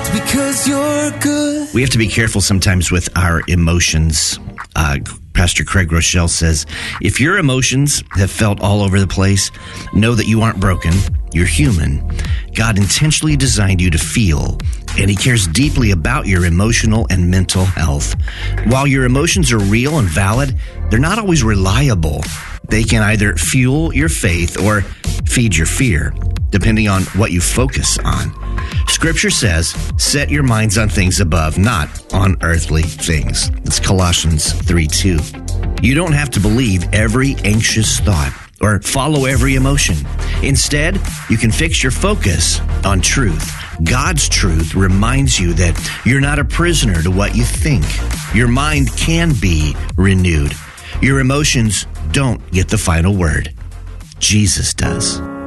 because you're good. We have to be careful sometimes with our emotions. Pastor Craig Rochelle says, if your emotions have felt all over the place, know that you aren't broken. You're human. God intentionally designed you to feel, and He cares deeply about your emotional and mental health. While your emotions are real and valid, they're not always reliable. They can either fuel your faith or feed your fear, depending on what you focus on. Scripture says, set your minds on things above, not on earthly things. It's Colossians 3:2. You don't have to believe every anxious thought or follow every emotion. Instead, you can fix your focus on truth. God's truth reminds you that you're not a prisoner to what you think. Your mind can be renewed. Your emotions don't get the final word. Jesus does.